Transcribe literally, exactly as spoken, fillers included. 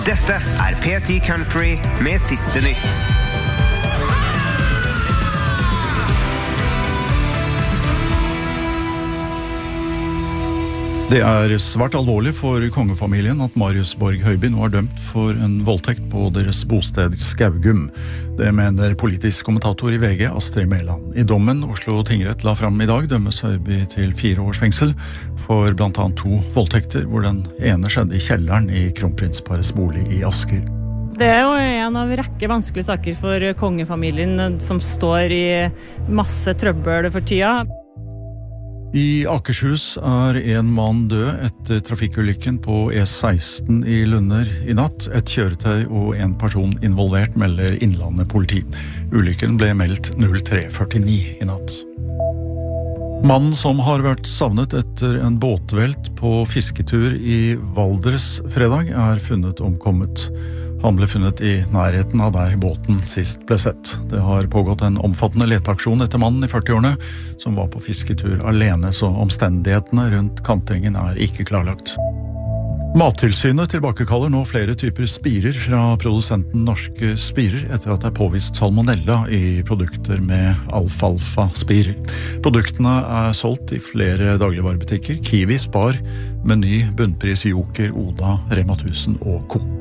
Dette er P ti Country med siste nytt. Det er svært alvorlig for kongefamilien at Marius Borg Høiby nå er dømt for en voldtekt på deres bosted Skaugum. Det mener politisk kommentator i V G, Astrid Mæland. I dommen Oslo tingrett la fram i dag dømmes Høiby til fire års fengsel for blant annet to voldtekter, hvor den ene skjedde i kjelleren i kronprinsparets bolig i Asker. Det er jo en av rekke vanskelige saker for kongefamilien som står i masse trøbbel for tida. I Akershus er en mann død etter trafikkulykken på E seksten i Lunder i natt. Et kjøretøy og en person involvert melder Innlandet politi. Ulykken ble meldt null tre førtini i natt. Mannen som har vært savnet etter en båtvelt på fisketur i Valdres fredag er funnet omkommet. Han ble funnet i nærheten av der båten sist ble sett. Det har pågått en omfattende leteaksjon etter mannen i førtiårene, som var på fisketur alene, så omstendighetene rundt kantringen er ikke klarlagt. Mattilsynet tilbakekaller nå flere typer spirer fra produsenten Norske Spirer etter at det er påvist salmonella i produkter med alfalfa-spirer. Produktene er solgt i flere dagligvarebutikker, Kiwi, Spar, Meny, Bunnpris, Joker, Oda, Rema tusen og Coop.